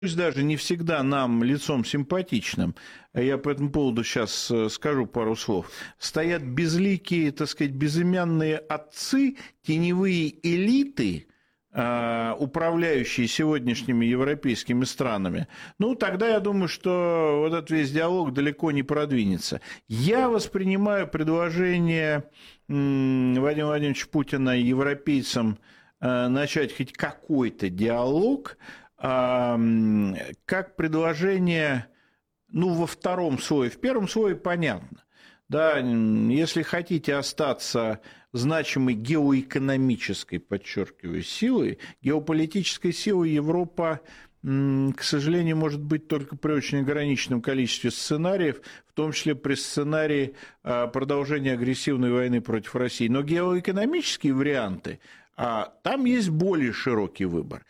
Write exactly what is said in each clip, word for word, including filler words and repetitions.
пусть даже не всегда нам лицом симпатичным, я по этому поводу сейчас скажу пару слов, стоят безликие, так сказать, безымянные отцы, теневые элиты, управляющие сегодняшними европейскими странами, ну, тогда я думаю, что вот этот весь диалог далеко не продвинется. Я воспринимаю предложение Владимира Владимировича Путина европейцам начать хоть какой-то диалог как предложение, ну, во втором слое. В первом слое понятно. Да, если хотите остаться значимой геоэкономической, подчеркиваю, силой, геополитической силой Европа, к сожалению, может быть только при очень ограниченном количестве сценариев, в том числе при сценарии продолжения агрессивной войны против России. Но геоэкономические варианты, а там есть более широкий выбор.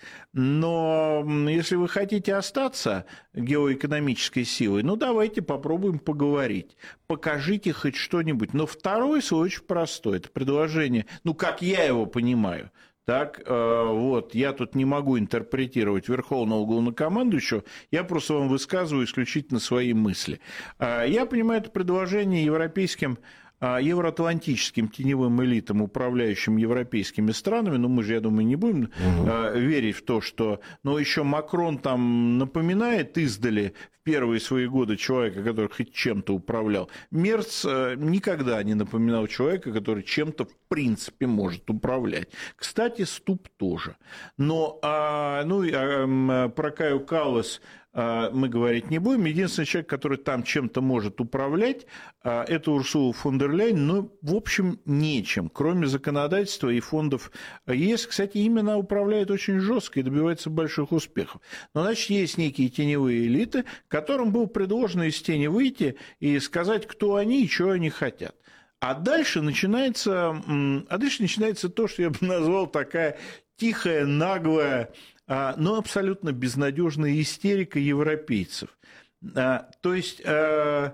Но если вы хотите остаться геоэкономической силой, ну, давайте попробуем поговорить. Покажите хоть что-нибудь. Но второй слой очень простой. Это предложение, ну, как я его понимаю. Так, вот, я тут не могу интерпретировать верховного главнокомандующего, я просто вам высказываю исключительно свои мысли. Я понимаю это предложение европейским, евроатлантическим теневым элитам, управляющим европейскими странами, но мы же, я думаю, не будем угу. верить в то, что... Но еще Макрон там напоминает издали в первые свои годы человека, который хоть чем-то управлял. Мерц никогда не напоминал человека, который чем-то в принципе может управлять. Кстати, Ступ тоже. Но ну, про Каю Каллас мы говорить не будем. Единственный человек, который там чем-то может управлять, это Урсула фон дер Ляйен, но, в общем, нечем, кроме законодательства и фондов ЕС. Кстати, именно управляет очень жестко и добивается больших успехов. Но, значит, есть некие теневые элиты, которым было предложено из тени выйти и сказать, кто они и чего они хотят. А дальше начинается, а дальше начинается то, что я бы назвал такая тихая, наглая, но абсолютно безнадежная истерика европейцев. То есть с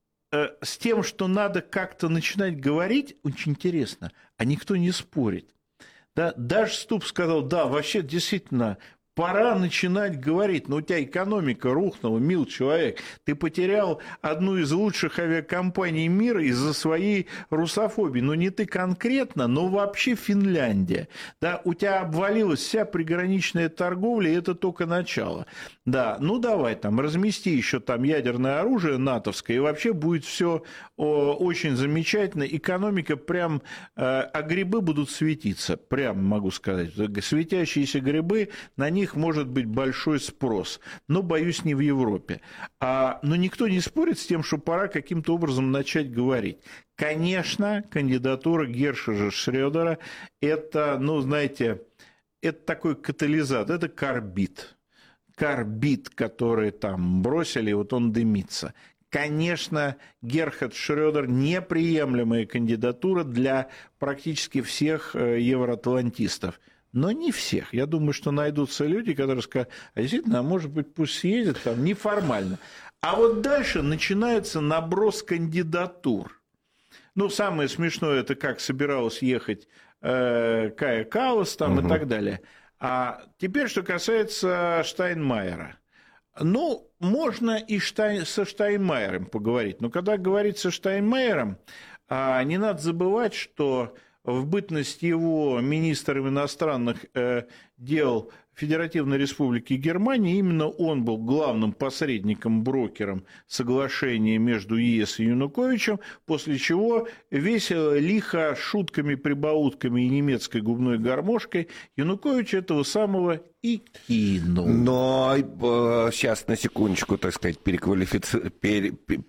тем, что надо как-то начинать говорить, очень интересно, а никто не спорит. Да, даже Ступ сказал, да, вообще действительно, пора начинать говорить, но у тебя экономика рухнула, мил человек, ты потерял одну из лучших авиакомпаний мира из-за своей русофобии, но не ты конкретно, но вообще Финляндия, да, у тебя обвалилась вся приграничная торговля, и это только начало, да, ну давай там, размести еще там ядерное оружие натовское, и вообще будет все очень замечательно, экономика прям, а грибы будут светиться, прям могу сказать, светящиеся грибы, на них может быть большой спрос, но, боюсь, не в Европе. А, но никто не спорит с тем, что пора каким-то образом начать говорить. Конечно, кандидатура Герхарда Шрёдера – это, ну, знаете, это такой катализатор, это карбид. Карбид, который там бросили, вот он дымится. Конечно, Герхард Шрёдер – неприемлемая кандидатура для практически всех евроатлантистов. Но не всех. Я думаю, что найдутся люди, которые скажут, а действительно, а может быть, пусть съедет там неформально. А вот дальше начинается наброс кандидатур. Ну, самое смешное, это как собиралась ехать э, Кая Каллас там, угу. и так далее. А теперь, что касается Штайнмайера. Ну, можно и Штайн, со Штайнмайером поговорить. Но когда говорить со Штайнмайером, а, не надо забывать, что в бытность его министром иностранных дел Федеративной Республики Германии именно он был главным посредником, брокером соглашения между ЕС и Януковичем, после чего весело, лихо, шутками, прибаутками и немецкой губной гармошкой Янукович этого самого и кинул. Но сейчас, на секундочку, так сказать, переквалифици... пере...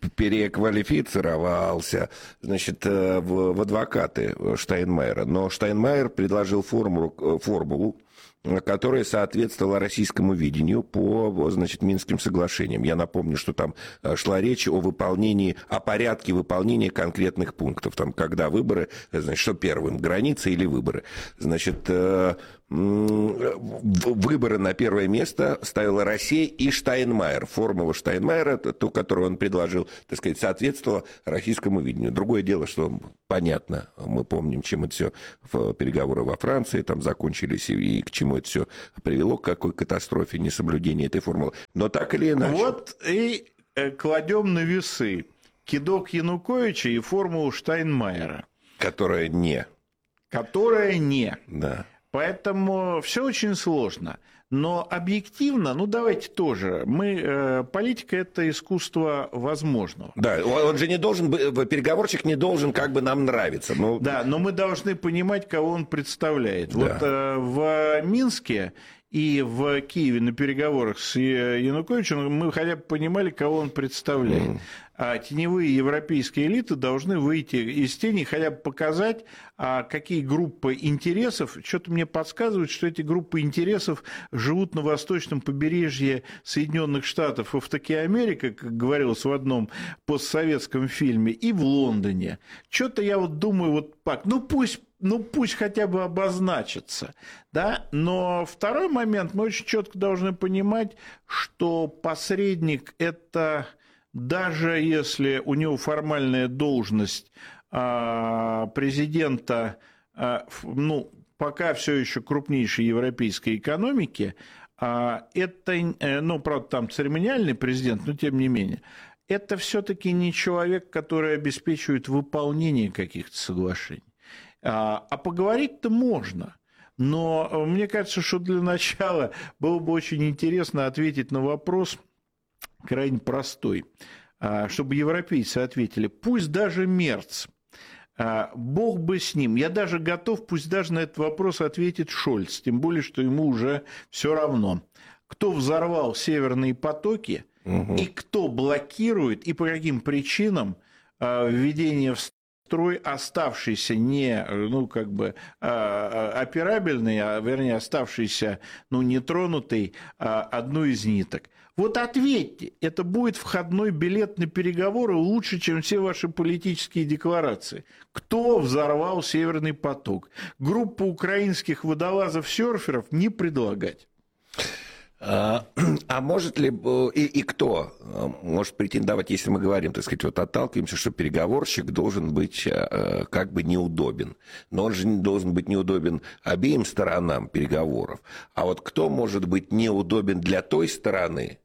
переквалифицировался, значит, в, в адвокаты Штайнмайера. Но Штайнмайер предложил формулу, формулу, которая соответствовала российскому видению по, значит, Минским соглашениям. Я напомню, что там шла речь о выполнении, о порядке выполнения конкретных пунктов. Там, когда выборы, значит, что первым, границы или выборы. Значит, выборы на первое место ставила Россия и Штайнмайер. Формула Штайнмайера, ту, которую он предложил, так сказать, соответствовала российскому видению. Другое дело, что понятно, мы помним, чем это все, переговоры во Франции там закончились, и к чему это все привело, к какой катастрофе несоблюдения этой формулы. Но так или иначе. Вот и кладем на весы кидок Януковича и формулу Штайнмайера. Которая не. Которая не. Да. Поэтому все очень сложно. Но объективно, ну давайте тоже, мы, э, политика – это искусство возможного. Да, он же не должен, переговорщик не должен как бы нам нравиться. Но... Да, но мы должны понимать, кого он представляет. Да. Вот э, в Минске и в Киеве на переговорах с Януковичем мы хотя бы понимали, кого он представляет. Mm. А теневые европейские элиты должны выйти из тени, хотя бы показать, а какие группы интересов. Что-то мне подсказывает, что эти группы интересов живут на восточном побережье Соединенных Штатов и в таки Америка, как говорилось в одном постсоветском фильме, и в Лондоне. Что-то я вот думаю, вот так, ну пусть Ну, пусть хотя бы обозначится, да, но второй момент, мы очень четко должны понимать, что посредник – это, даже если у него формальная должность а, президента, а, ну, пока все еще крупнейшей европейской экономики, а, это, ну, правда, там церемониальный президент, но тем не менее, это все-таки не человек, который обеспечивает выполнение каких-то соглашений. А поговорить-то можно, но мне кажется, что для начала было бы очень интересно ответить на вопрос крайне простой, чтобы европейцы ответили, пусть даже Мерц, бог бы с ним, я даже готов, пусть даже на этот вопрос ответит Шольц, тем более, что ему уже все равно, кто взорвал северные потоки угу. и кто блокирует и по каким причинам введение в строй, оставшийся не, ну, как бы, операбельный, а, вернее, оставшийся, ну, нетронутый, а, одну из ниток. Вот ответьте, это будет входной билет на переговоры лучше, чем все ваши политические декларации. Кто взорвал Северный поток? Группа украинских водолазов-серферов не предлагать. А, а может ли, и, и кто может претендовать, если мы говорим, так сказать, вот отталкиваемся, что переговорщик должен быть как бы неудобен, но он же не должен быть неудобен обеим сторонам переговоров. А вот кто может быть неудобен для той стороны,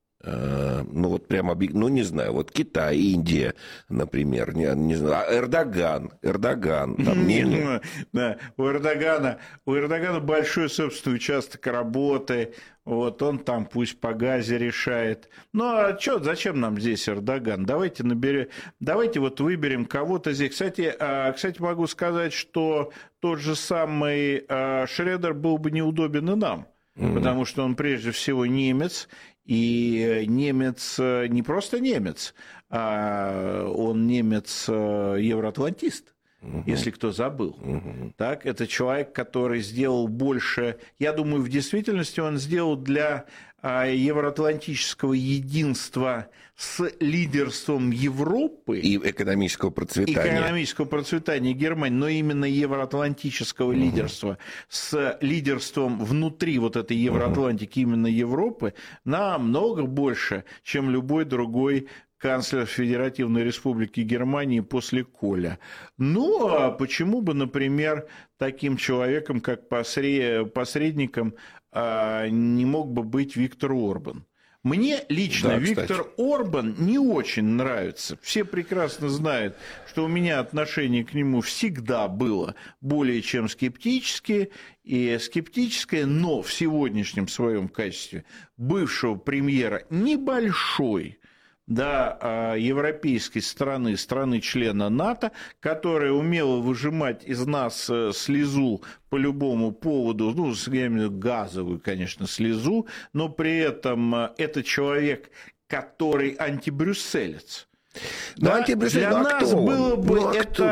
ну вот прямо, ну не знаю, вот Китай, Индия, например, не, не знаю, а Эрдоган, Эрдоган, там не, не... Да, у Эрдогана, у Эрдогана большой собственный участок работы, вот он там пусть по газе решает. Ну а что, зачем нам здесь Эрдоган? Давайте наберем, давайте вот выберем кого-то здесь. Кстати, кстати, могу сказать, что тот же самый Шредер был бы неудобен и нам, mm-hmm. потому что он прежде всего немец. И немец не просто немец, а он немец-евроатлантист, угу. если кто забыл. Угу. Так, это человек, который сделал больше, я думаю, в действительности он сделал для евроатлантического единства с лидерством Европы и экономического процветания. Экономического процветания Германии, но именно евроатлантического угу. лидерства с лидерством внутри вот этой Евроатлантики, угу. именно Европы, намного больше, чем любой другой канцлер Федеративной Республики Германии после Коля. Ну, а почему бы, например, таким человеком, как посредником, не мог бы быть Виктор Орбан? Мне лично да, Виктор Орбан не очень нравится. Все прекрасно знают, что у меня отношение к нему всегда было более чем скептическое, и скептическое, но в сегодняшнем своем качестве бывшего премьера небольшой, да, европейской страны, страны-члена НАТО, которая умела выжимать из нас слезу по любому поводу, ну, я имею в виду газовую, конечно, слезу, но при этом это человек, который антибрюсселец. Да, антибрюсселец, для а нас кто было бы ну, а это...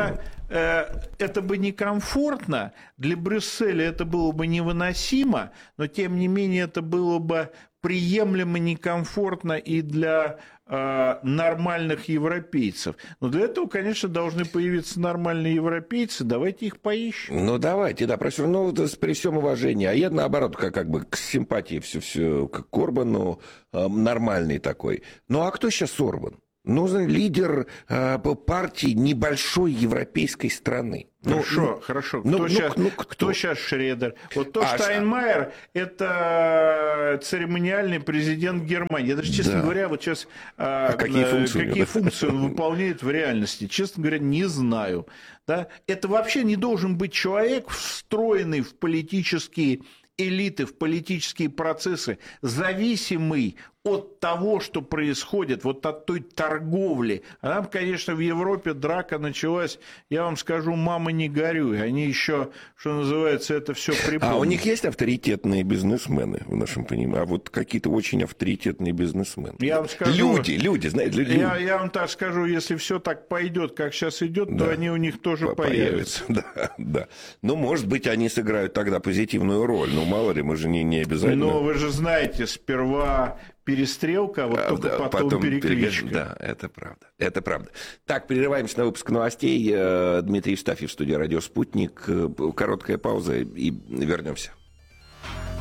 это бы некомфортно, для Брюсселя это было бы невыносимо, но тем не менее это было бы приемлемо, некомфортно и для э, нормальных европейцев. Но для этого, конечно, должны появиться нормальные европейцы. Давайте их поищем. Ну, давайте, да, профессор, ну, при всем уважении. А я, наоборот, как, как бы к симпатии все, все к Орбану, э, нормальный такой. Ну, а кто сейчас Орбан? Нужен лидер э, партии небольшой европейской страны. Хорошо, ну, хорошо. Ну, кто, ну, сейчас, ну, кто? кто сейчас Шредер? Вот то, а, Штайнмайер, это церемониальный президент Германии. Я даже, честно да. говоря, вот сейчас а какие, функции, какие функции он выполняет в реальности, честно говоря, не знаю. Да? Это вообще не должен быть человек, встроенный в политические элиты, в политические процессы, зависимый от того, что происходит, вот от той торговли. А там, конечно, в Европе драка началась, я вам скажу, мама, не горюй. Они еще, что называется, это все припомнят. А у них есть авторитетные бизнесмены, в нашем понимании? А вот какие-то очень авторитетные бизнесмены. Я вам скажу, люди, люди, знаете, люди. Я, я вам так скажу, если все так пойдет, как сейчас идет, да. то они у них тоже появятся. появятся. Да, да. Ну, может быть, они сыграют тогда позитивную роль. Ну, мало ли, мы же не, не обязательно. Но вы же знаете, сперва перестрелка, а вот правда, только потом, потом перекличка. Перег... Да, это правда. Это правда. Так, прерываемся на выпуск новостей. Дмитрий Евстафьев в студии «Радио Спутник». Короткая пауза и вернемся.